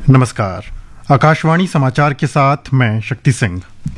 नमस्कार। आकाशवाणी समाचार के साथ मैं शक्ति सिंह।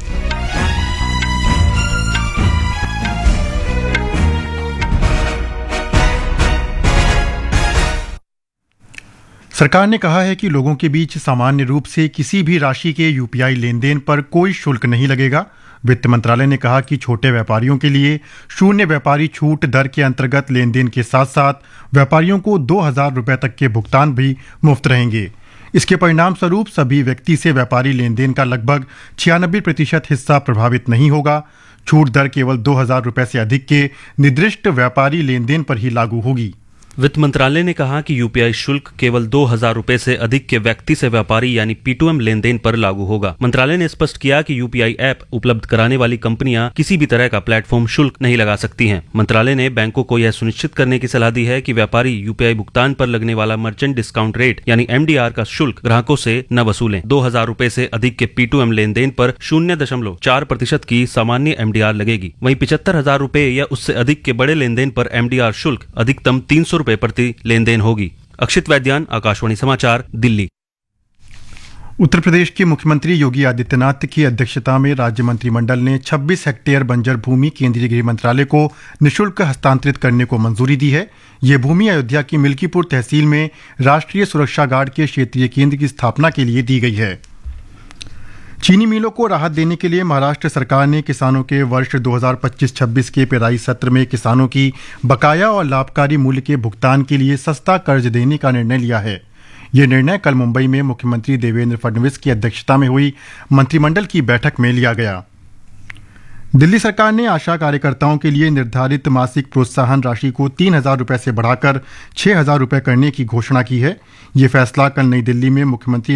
सरकार ने कहा है कि लोगों के बीच सामान्य रूप से किसी भी राशि के यूपीआई लेन देन पर कोई शुल्क नहीं लगेगा। वित्त मंत्रालय ने कहा कि छोटे व्यापारियों के लिए शून्य व्यापारी छूट दर के अंतर्गत लेन देन के साथ साथ व्यापारियों को 2,000 रुपए तक के भुगतान भी मुफ्त रहेंगे। इसके परिणाम स्वरूप सभी व्यक्ति से व्यापारी लेन देन का लगभग 96% हिस्सा प्रभावित नहीं होगा। छूट दर केवल 2,000 रुपए से अधिक के निर्दिष्ट व्यापारी लेन देन पर ही लागू होगी। वित्त मंत्रालय ने कहा कि यूपीआई शुल्क केवल 2,000 रुपए से अधिक के व्यक्ति से व्यापारी यानी P2M लेन देन पर लागू होगा। मंत्रालय ने स्पष्ट किया कि यूपीआई ऐप उपलब्ध कराने वाली कंपनियां किसी भी तरह का प्लेटफॉर्म शुल्क नहीं लगा सकती हैं। मंत्रालय ने बैंकों को यह सुनिश्चित करने की सलाह दी है कि व्यापारी यूपीआई भुगतान पर लगने वाला मर्चेंट डिस्काउंट रेट यानी MDR का शुल्क ग्राहकों से न वसूलें। 2,000 रुपए से अधिक के P2M लेन देन पर 0.4% की सामान्य MDR लगेगी। वहीं 75,000 रुपए या उससे अधिक के बड़े लेन देन पर MDR शुल्क अधिकतम 300 रुपए प्रति लेन देन होगी। अक्षित वैद्यान, आकाशवाणी समाचार, दिल्ली। उत्तर प्रदेश के मुख्यमंत्री योगी आदित्यनाथ की अध्यक्षता में राज्य मंत्रिमंडल ने 26 हेक्टेयर बंजर भूमि केंद्रीय गृह मंत्रालय को निःशुल्क हस्तांतरित करने को मंजूरी दी है। ये भूमि अयोध्या की मिल्कीपुर तहसील में राष्ट्रीय सुरक्षा गार्ड के क्षेत्रीय केंद्र की स्थापना के लिए दी गई है। चीनी मिलों को राहत देने के लिए महाराष्ट्र सरकार ने किसानों के वर्ष 2025-26 के पेराई सत्र में किसानों की बकाया और लाभकारी मूल्य के भुगतान के लिए सस्ता कर्ज देने का निर्णय लिया है। यह निर्णय कल मुंबई में मुख्यमंत्री देवेंद्र फडणवीस की अध्यक्षता में हुई मंत्रिमंडल की बैठक में लिया गया। दिल्ली सरकार ने आशा कार्यकर्ताओं के लिए निर्धारित मासिक प्रोत्साहन राशि को 3,000 रुपए से बढ़ाकर 6,000 रुपए करने की घोषणा की है। ये फैसला कल नई दिल्ली में मुख्यमंत्री